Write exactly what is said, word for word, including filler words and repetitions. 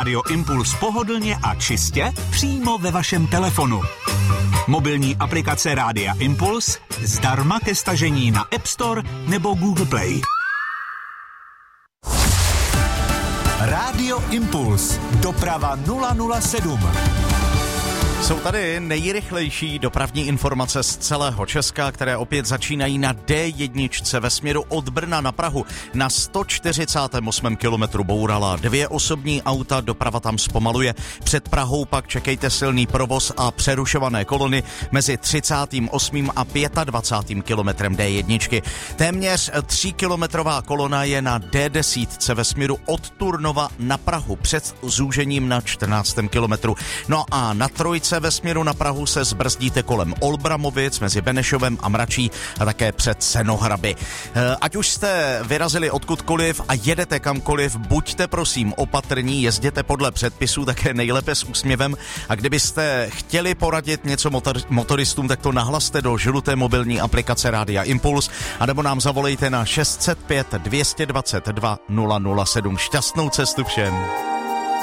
Rádio Impuls pohodlně a čistě přímo ve vašem telefonu. Mobilní aplikace Rádia Impuls zdarma ke stažení na App Store nebo Google Play. Rádio Impuls. Doprava nula nula sedm. Jsou tady nejrychlejší dopravní informace z celého Česka, které opět začínají na D jedna ve směru od Brna na Prahu. Na sto čtyřicátém osmém kilometru bourala dvě osobní auta, doprava tam zpomaluje. Před Prahou pak čekejte silný provoz a přerušované kolony mezi třicátým osmým a dvacátým pátým kilometrem D jedna. Téměř tříkilometrová kolona je na D deset ve směru od Turnova na Prahu před zúžením na čtrnáctém kilometru. No a na trojce ve směru na Prahu se zbrzdíte kolem Olbramovic mezi Benešovem a Mračí a také před Senohraby. Ať už jste vyrazili odkudkoliv a jedete kamkoliv, buďte prosím opatrní, jezděte podle předpisů, také nejlépe s úsměvem, a kdybyste chtěli poradit něco motor, motoristům, tak to nahlaste do žluté mobilní aplikace Rádia Impuls, anebo nám zavolejte na šest set pět dvě dvacet dva nula nula sedm. Šťastnou cestu všem.